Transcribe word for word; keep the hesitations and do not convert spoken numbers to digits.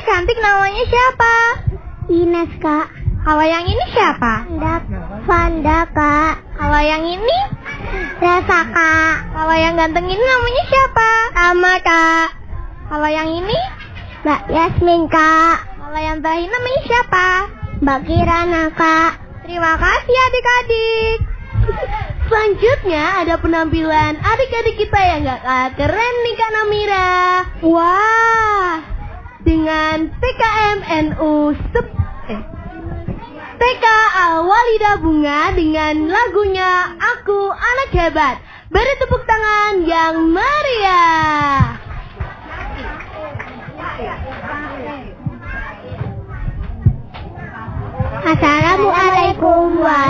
cantik namanya siapa? Ines, Kak. Kalau yang ini siapa? Vanda, Kak. Kalau yang ini? Resa, Kak. Kalau yang ganteng ini namanya siapa? Sama, Kak. Kalau yang ini? Mbak Yasmin, Kak. Kalau yang terakhir namanya siapa? Mbak Kirana, Kak. Terima kasih adik-adik. Selanjutnya ada penampilan adik-adik kita yang gak kalah keren nih Kak Namira. Wah, dengan T K M N U Sep eh, T K Al-Walidah Bunga dengan lagunya Aku Anak Hebat. Beri tepuk tangan yang meriah. Assalamualaikum warahmatullahi